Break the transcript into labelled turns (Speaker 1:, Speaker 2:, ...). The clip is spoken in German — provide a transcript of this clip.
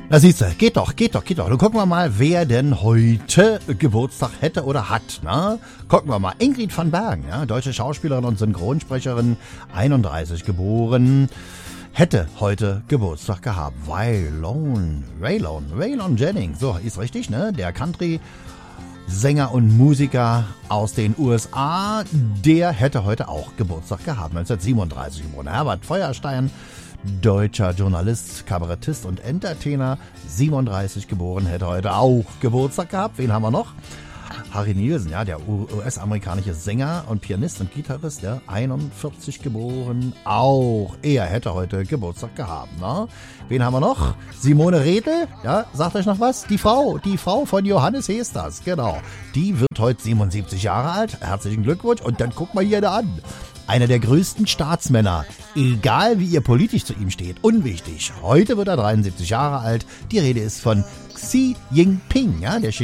Speaker 1: Na siehst du, geht doch. Dann gucken wir mal, wer denn heute Geburtstag hätte oder hat. Ne? Gucken wir mal. Ingrid van Bergen, ja, deutsche Schauspielerin und Synchronsprecherin, 31 geboren, hätte heute Geburtstag gehabt. Waylon Jennings, so ist richtig, ne? Der Country-Sänger und Musiker aus den USA, der hätte heute auch Geburtstag gehabt. 1937 geboren. Herbert Feuerstein, deutscher Journalist, Kabarettist und Entertainer, 37 geboren, hätte heute auch Geburtstag gehabt. Wen haben wir noch? Harry Nilsson, ja, der US-amerikanische Sänger und Pianist und Gitarrist, ja, 41 geboren, auch er hätte heute Geburtstag gehabt. Ne? Wen haben wir noch? Simone Redl, ja, sagt euch noch was? Die Frau von Johannes Hesters, genau. Die wird heute 77 Jahre alt, herzlichen Glückwunsch. Und dann guck mal hier da an. Einer der größten Staatsmänner, egal wie ihr politisch zu ihm steht, unwichtig. Heute wird er 73 Jahre alt. Die Rede ist von Xi Jinping, ja, der